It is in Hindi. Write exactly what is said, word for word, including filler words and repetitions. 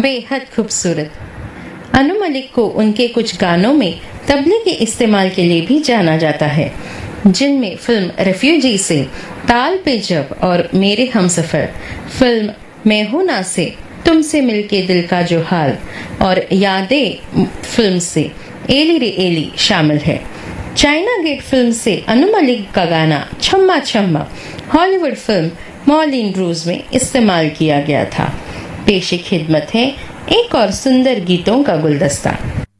बेहद खूबसूरत। अनु मलिक को उनके कुछ गानों में तबले के इस्तेमाल के लिए भी जाना जाता है, जिनमें फिल्म रेफ्यूजी से ताल पे जब और मेरे हमसफर, फिल्म मैं हूं ना से तुमसे मिलके दिल का जो हाल और यादें फिल्म से एली रे एली शामिल है। चाइना गेट फिल्म से अनु मलिक का गाना छम्मा छम्मा हॉलीवुड फिल्म मॉलिन रूज में इस्तेमाल किया गया था। पेशे खिदमत है एक और सुंदर गीतों का गुलदस्ता।